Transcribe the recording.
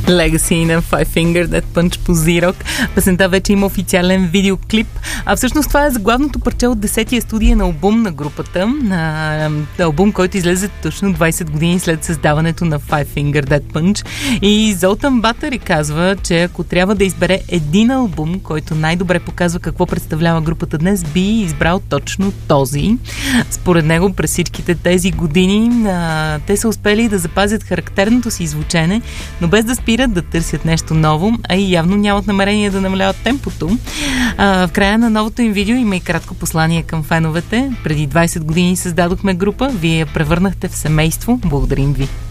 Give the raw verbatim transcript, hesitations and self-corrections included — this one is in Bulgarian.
Legacy на Five Finger Death Punch по Z-Rock. Песента вече има официален видеоклип. А всъщност това е заглавното парче от десетия студиен албум на групата. А, албум, който излезе точно двайсет години след създаването на Five Finger Death Punch. И Золтан Батъри казва, че ако трябва да избере един албум, който най-добре показва какво представлява групата днес, би избрал точно този. Според него през всичките тези години а, те са успели да запазят характерното си звучене, но без да спират да търсят нещо ново, а и явно нямат намерение да намаляват темпото. А, в края на новото им видео има и кратко послание към феновете. Преди двайсет години създадохме група, вие я превърнахте в семейство. Благодарим ви.